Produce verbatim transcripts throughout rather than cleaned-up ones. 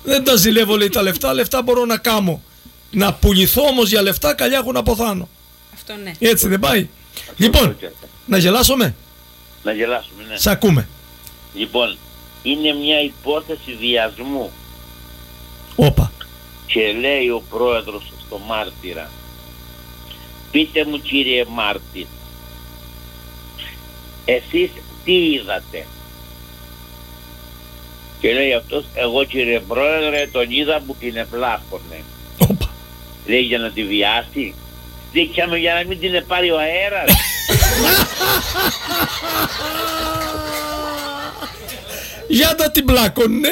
Δεν τα ζηλεύω, λέει, τα λεφτά. Λεφτά μπορώ να κάνω. Να πουληθώ όμως για λεφτά, καλιά έχω να ποθάνω. Αυτό ναι. Έτσι δεν πάει? Αυτό λοιπόν, να γελάσουμε. Να γελάσουμε, ναι. Σ' ακούμε. Λοιπόν, είναι μια υπόθεση διασμού. Όπα. Και λέει ο πρόεδρος στο μάρτυρα, πείτε μου κύριε μάρτυρ, εσείς τι είδατε? Και λέει αυτός, εγώ κύριε πρόεδρε τον είδα που την επλάκωνε. Όπα. Λέει, για να τη βιάσει? Δείξαμε για να μην την πάρει ο αέρας. Για να την πλάκωνε.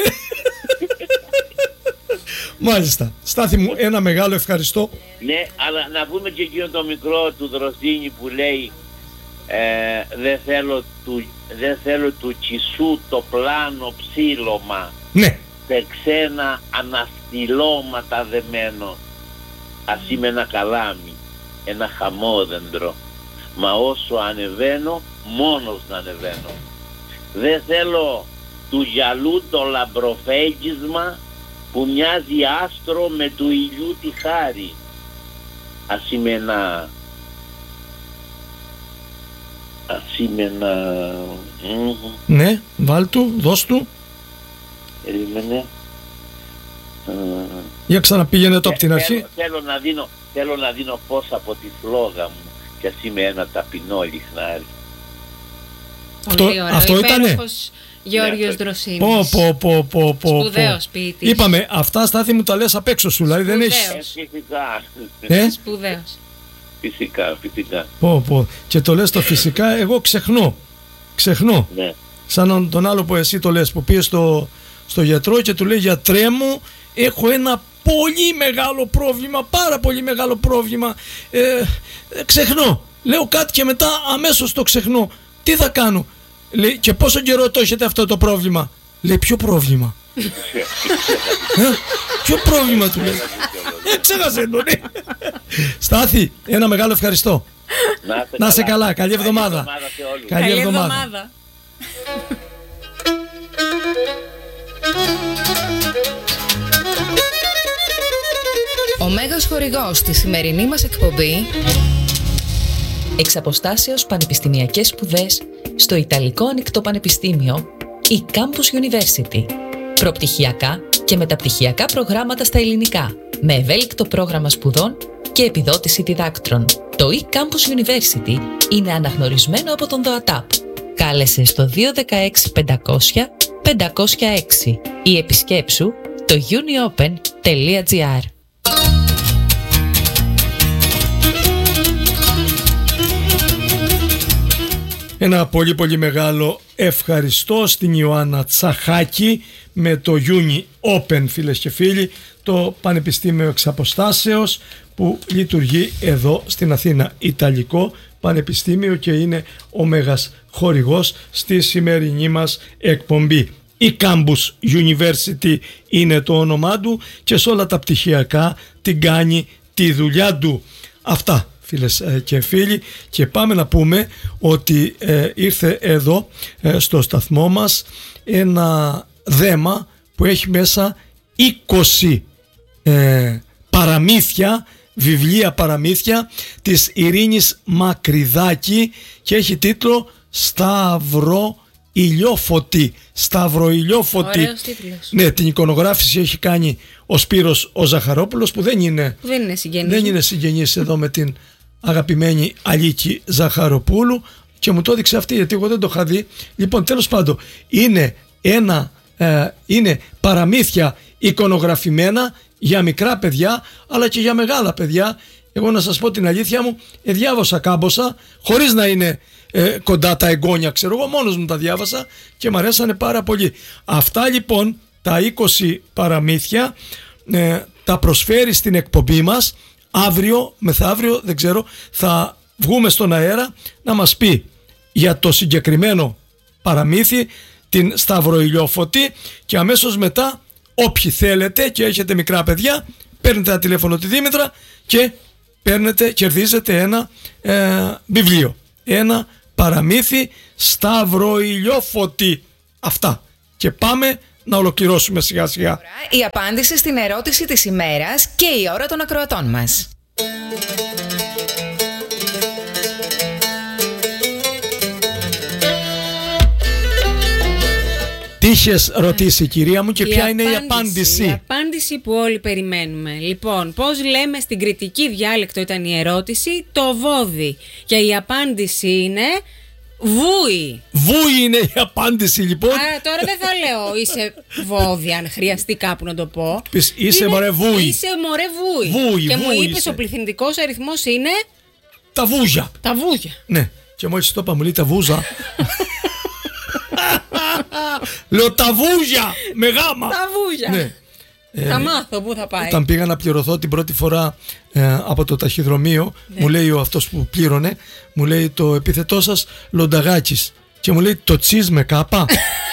Μάλιστα. Στάθη μου, ένα μεγάλο ευχαριστώ. Ναι, αλλά να πούμε και εκείνο το μικρό του Δροσίνη που λέει ε, δεν, θέλω του, δεν θέλω του Κισού το πλάνο ψήλωμα. Ναι. Σε ξένα αναστηλώματα δεμένο. Ας είμαι ένα καλάμι, ένα χαμόδεντρο. Μα όσο ανεβαίνω, μόνος να ανεβαίνω. Δεν θέλω του γυαλού το λαμπροφέγγισμα που μοιάζει άστρο με του ηλιού τη χάρη. Ας είμαι ένα... Ας είμαι ένα... Ναι, βάλ' του, δώσ' του. Περίμενε. Για ξαναπήγαινε το από την αρχή. Θέλω, θέλω, να δίνω, θέλω να δίνω πώς από τη φλόγα μου κι ας είμαι ένα ταπεινό λιχνάρι. Αυτό, αυτό ήτανε. Γεώργιος Δροσίνης. Πω, πω, πω, πω, πω. Σπουδαίος ποιητής. Είπαμε, αυτά Στάθη μου τα λες απ' έξω σου, δηλαδή δεν έχεις... Ε, φυσικά. Ε? Σπουδαίος. Φυσικά, φυσικά. Πω, πω. Και το λες το φυσικά, εγώ ξεχνώ. Ξεχνώ. Ναι. Σαν τον άλλο που εσύ το λες, που πήγε στο, στο γιατρό και του λέει, γιατρέ μου, έχω ένα πολύ μεγάλο πρόβλημα, πάρα πολύ μεγάλο πρόβλημα. Ε, ε, ξεχνώ. Λέω κάτι και μετά αμέσως το ξεχνώ. Τι θα κάνω? Λέει, και πόσο καιρό το έχετε αυτό το πρόβλημα? Λέει, ποιο πρόβλημα? ε, ποιο πρόβλημα του λέει? Ε, ξέχασε το, ναι. Στάθη, ένα μεγάλο ευχαριστώ. Να, να σε καλά, καλά. Καλή εβδομάδα. Καλή εβδομάδα. Ο μέγας χορηγός στη σημερινή μας εκπομπή, εξ αποστάσεως πανεπιστημιακές σπουδές στο Ιταλικό Ανοιχτό Πανεπιστήμιο, η Campus University. Προπτυχιακά και μεταπτυχιακά προγράμματα στα ελληνικά, με ευέλικτο πρόγραμμα σπουδών και επιδότηση διδάκτρων. Το e-Campus University είναι αναγνωρισμένο από τον ΔΟΑΤΑΠ. Κάλεσε στο δύο ένα έξι πεντακόσια πεντακόσια έξι ή επισκέψου το uniopen τελεία gr. Ένα πολύ πολύ μεγάλο ευχαριστώ στην Ιωάννα Τσαχάκη με το Uni Open, φίλες και φίλοι, το Πανεπιστήμιο εξ αποστάσεως που λειτουργεί εδώ στην Αθήνα, Ιταλικό Πανεπιστήμιο, και είναι ο μέγας χορηγός στη σημερινή μας εκπομπή. Η Campus University είναι το όνομά του και σε όλα τα πτυχιακά την κάνει τη δουλειά του. Αυτά, φίλες και φίλοι, και πάμε να πούμε ότι ε, ήρθε εδώ ε, στο σταθμό μας ένα δέμα που έχει μέσα είκοσι ε, παραμύθια, βιβλία παραμύθια της Ειρήνης Μακριδάκη, και έχει τίτλο Σταυρό Ηλιόφωτη. Σταύρο Ηλιόφωτη. Ωραίος τίτλος. Ναι, την εικονογράφηση έχει κάνει ο Σπύρος ο Ζαχαρόπουλος, που δεν είναι, δεν είναι συγγενής. Δεν είναι συγγενής εδώ με την αγαπημένη Αλίκη Ζαχαροπούλου, και μου το έδειξε αυτή, γιατί εγώ δεν το είχα δει. Λοιπόν, τέλος πάντων, είναι, ένα, ε, είναι παραμύθια εικονογραφημένα για μικρά παιδιά αλλά και για μεγάλα παιδιά. Εγώ να σας πω την αλήθεια μου, ε, διάβασα κάμποσα χωρίς να είναι ε, κοντά τα εγγόνια, ξέρω εγώ, μόνος μου τα διάβασα και μου αρέσανε πάρα πολύ. Αυτά λοιπόν τα είκοσι παραμύθια ε, τα προσφέρει στην εκπομπή μας. Αύριο, μεθαύριο, δεν ξέρω, θα βγούμε στον αέρα να μας πει για το συγκεκριμένο παραμύθι, την Σταυροηλιόφωτη, και αμέσως μετά όποιοι θέλετε και έχετε μικρά παιδιά, παίρνετε ένα τηλέφωνο τη Δήμητρα και παίρνετε, κερδίζετε ένα ε, βιβλίο, ένα παραμύθι Σταυροηλιόφωτη. Αυτά, και πάμε να ολοκληρώσουμε σιγά σιγά. Η απάντηση στην ερώτηση της ημέρας και η ώρα των ακροατών μας. Τι είχες ρωτήσει, κυρία μου, και η ποια είναι απάντηση, η απάντηση? Η απάντηση που όλοι περιμένουμε. Λοιπόν, πώς λέμε στην κρητική διάλεκτο ήταν η ερώτηση, το βόδι. Και η απάντηση είναι βούι. Βούι είναι η απάντηση, λοιπόν. Άρα τώρα δεν θα λέω είσαι βόδι, αν χρειαστεί κάπου να το πω. Πεις, είσαι είναι, μωρέ βούι. Είσαι μωρέ βούι. Βούι, και βούι μου είπες είσαι. ο πληθυντικός αριθμός είναι Τα βούζια. τα βούγια. Ναι, και μόλις το είπα μου λέει τα βούζα. Λέω τα βούζια με γάμα. Τα βούγια. Ναι. Θα Ε, μάθω πού θα πάει. Όταν πήγα να πληρωθώ την πρώτη φορά ε, από το ταχυδρομείο, Ναι. μου λέει ο αυτός που πλήρωνε, μου λέει το επίθετό σας Λονταγάκης. Και μου λέει το τσίζ με κάπα.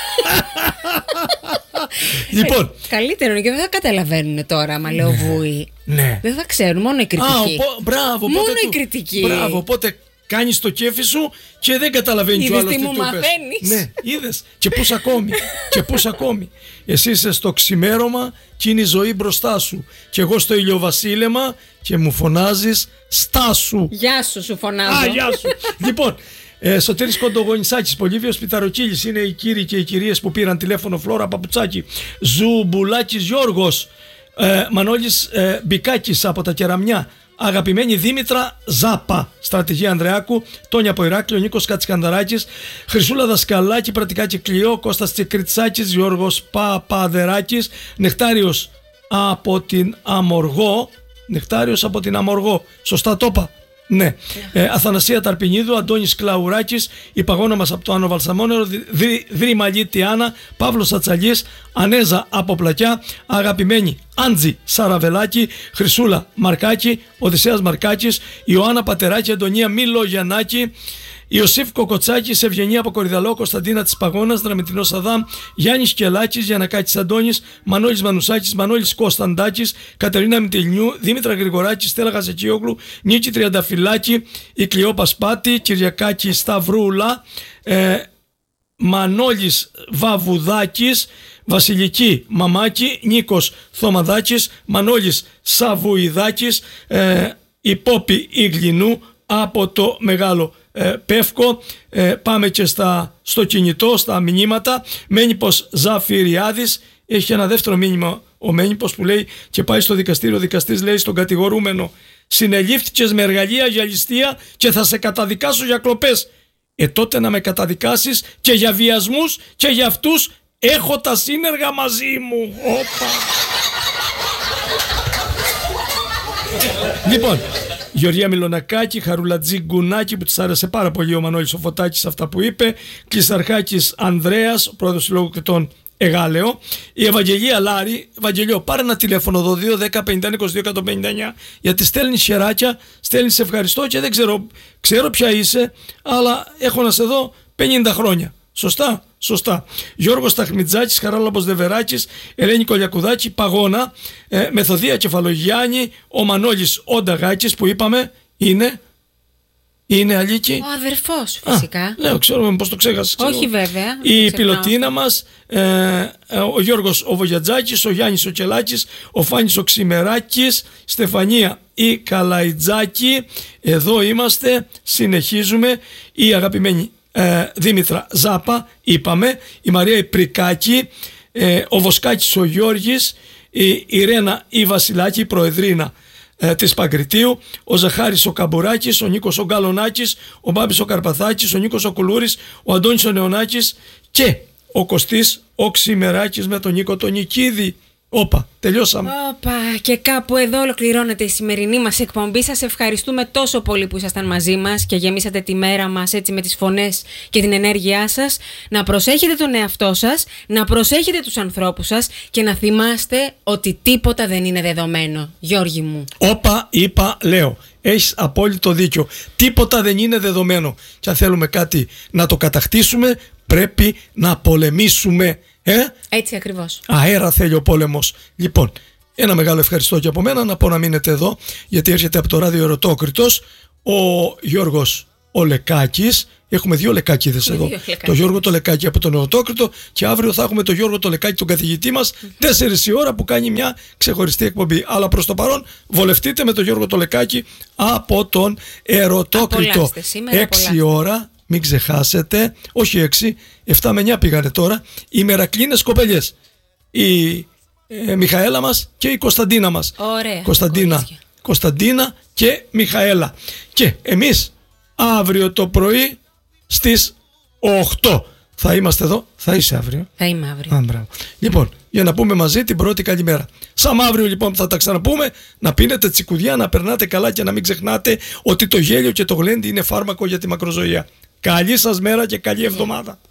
Λοιπόν, Καλύτερο είναι και δεν θα καταλαβαίνουν τώρα, άμα λέω βούι. ναι. Δεν θα ξέρουν, μόνο η κριτική. Α, οπό- μπράβο, Μόνο οπότε η του- κριτική. Μπράβο, οπότε κάνεις το κέφι σου και δεν καταλαβαίνει ο Είδες άλλος τι τι μου του είπες. μαθαίνεις. Ναι, είδες. Και πούς ακόμη. Και πούς ακόμη. Εσύ είσαι στο ξημέρωμα και είναι η ζωή μπροστά σου. Και εγώ στο ηλιοβασίλεμα και μου φωνάζεις στάσου. Γεια σου, σου φωνάζω. Α, γεια σου. Λοιπόν, ε, Σωτήρης Κοντογονισάκης, Πολύβιος Πιταροκύλης είναι οι κύριοι και οι κυρίες που πήραν τηλέφωνο. Φλόρα Παπουτσάκη, Ζουμπουλάκης Γιώργος, ε, Μανώλης ε, Μπικάκης από τα Κεραμιά, αγαπημένη Δήμητρα Ζάπα, Στρατηγία Ανδρεάκου, Τόνια από Ηράκλειο, Νίκος Κατσικανδαράκης, Χρυσούλα Δασκαλάκη, Πρατικάκη Κλειό, Κώστας Τσεκριτσάκης, Γιώργος Παπαδεράκης, Νεκτάριος από την Αμοργό, Νεκτάριος από την Αμοργό, σωστά το είπα? Ναι. Ε, Αθανασία Ταρπινίδου, Αντώνης Κλαουράκης, η παγώνα μας από το Άνω Βαλσαμόνερο, Δρυμαλή Τιάνα, Παύλος Ατσαλής, Ανέζα από Πλακιά, αγαπημένη Άντζη Σαραβελάκη, Χρυσούλα Μαρκάκη, Οδυσσέας Μαρκάκης, Ιωάννα Πατεράκη, Αντωνία Μιλογιαννάκη, Ιωσήφ Κοκοτσάκης, Ευγενία από Κορυδαλό, Κωνσταντίνα της Παγώνας, Δραμητινός Αδάμ, Γιάννης Κελάκης, Γιαννακάκης Αντώνης, Μανώλης Μανουσάκης, Μανώλης Κωνσταντάκης, Κατερίνα Μητυλνιού, Δήμητρα Γρηγοράκη, Στέλλα Γαζεκίογλου, Νίκη Τριανταφυλάκη, η Κλειό Πασπάτη, Κυριακάκη Σταυρούλα, ε, Μανώλης Βαβουδάκης, Βασιλική Μαμάκη, Νίκος Θωμαδάκης, Μανώλης Σαβουιδάκης, ε, η Πόπη Ιγλινού από το Μεγάλο ε, Πεύκο. ε, Πάμε και στα, στο κινητό, στα μηνύματα. Μένυπος Ζαφυριάδης, έχει ένα δεύτερο μήνυμα ο Μένυπος που λέει και πάει στο δικαστήριο. Ο δικαστής λέει στον κατηγορούμενο: συνελήφθηκες με εργαλεία για ληστεία και θα σε καταδικάσω για κλοπές. Ε, τότε να με καταδικάσεις και για βιασμούς και για αυτούς έχω τα σύνεργα μαζί μου. Όπα. Λοιπόν, Γεωργία Μιλονακάκη, Χαρουλατζή Γκουνάκη που της άρεσε πάρα πολύ ο Μανώλης ο Φωτάκης αυτά που είπε, Κλεισαρχάκης Ανδρέας, ο πρόεδρος του Λόγου και τον Εγάλεο, η Ευαγγελία Λάρη. Ευαγγελιό, πάρε ένα τηλέφωνο εδώ, δύο δέκα πενήντα είκοσι δύο εκατόν πενήντα εννιά, γιατί στέλνεις χεράκια, στέλνεις ευχαριστώ και δεν ξέρω, ξέρω ποια είσαι, αλλά έχω να σε δω πενήντα χρόνια. Σωστά, σωστά. Γιώργος Ταχμιτζάκης, Χαράλαμπος Δεβεράκης, Ελένη Κολιακουδάκη, Παγώνα, ε, Μεθοδία Κεφαλογιάννη, ο Μανώλης Ονταγάκης που είπαμε είναι, είναι Αλίκη. Ο αδερφός φυσικά. Α, λέω, ξέρουμε πώς το ξέχασες. Ξέρω. Όχι βέβαια. Η το πιλωτίνα μας, ε, ε, ο Γιώργος ο Βογιατζάκης, ο Γιάννης ο Κελάκης, ο Φάνης ο Ξημεράκης, Στεφανία η Καλαϊτζάκη. Εδώ είμαστε, συνεχίζουμε. Η αγαπημένη ε, Δήμητρα Ζάπα, είπαμε. Η Μαρία η Πρικάκη, ε, ο Βοσκάκης ο Γιώργης, η Ιρένα η Βασιλάκη, η Προεδρίνα ε, της Παγκριτίου, ο Ζαχάρης ο Καμπουράκης, ο Νίκος ο Γκαλονάκης, ο Μπάμπης ο Καρπαθάκης, ο Νίκος ο Κουλούρης, ο Αντώνης ο Νεωνάκης και ο Κωστής ο Ξημεράκης με τον Νίκο τον Νικίδη. Όπα, τελειώσαμε. Όπα, και κάπου εδώ ολοκληρώνεται η σημερινή μας εκπομπή. Σας ευχαριστούμε τόσο πολύ που ήσασταν μαζί μας και γεμίσατε τη μέρα μας έτσι με τις φωνές και την ενέργειά σας. Να προσέχετε τον εαυτό σας, να προσέχετε τους ανθρώπους σας και να θυμάστε ότι τίποτα δεν είναι δεδομένο. Γιώργη μου. Όπα, είπα, λέω. Έχεις απόλυτο δίκιο. Τίποτα δεν είναι δεδομένο. Και αν θέλουμε κάτι να το κατακτήσουμε, πρέπει να πολεμήσουμε. Ε? Έτσι ακριβώς. Αέρα θέλει ο πόλεμος. Λοιπόν, ένα μεγάλο ευχαριστώ και από μένα. Να πω να μείνετε εδώ, γιατί έρχεται από το ράδιο Ερωτόκριτος ο Γιώργος ο Λεκάκης. Έχουμε δύο Λεκάκηδες εδώ. Δύο Λεκάκηδες. Το Γιώργο το Λεκάκη από τον Νεοτόκριτο και αύριο θα έχουμε τον Γιώργο το Λεκάκη, τον καθηγητή μας, mm-hmm. τέσσερις η ώρα που κάνει μια ξεχωριστή εκπομπή. Αλλά προς το παρόν βολευτείτε με τον Γιώργο το Λεκάκη από τον Ερωτόκριτο. έξι ώρα, μην ξεχάσετε, όχι έξι, εφτά με εννιά πήγανε τώρα, οι Μερακλίνες κοπελιές. Η ε, Μιχαέλα μας και η Κωνσταντίνα μας. Ωραία. Κωνσταντίνα, Κωνσταντίνα και Μιχαέλα. Και εμείς αύριο το πρωί στις οκτώ θα είμαστε εδώ. Θα είσαι αύριο? Θα είμαι αύριο. Α, μπράβο. Λοιπόν, για να πούμε μαζί την πρώτη καλημέρα. Σαν αύριο λοιπόν θα τα ξαναπούμε. Να πίνετε τσικουδιά, να περνάτε καλά και να μην ξεχνάτε ότι το γέλιο και το γλέντι είναι φάρμακο για τη μακροζωία. Καλή σας μέρα και καλή εβδομάδα.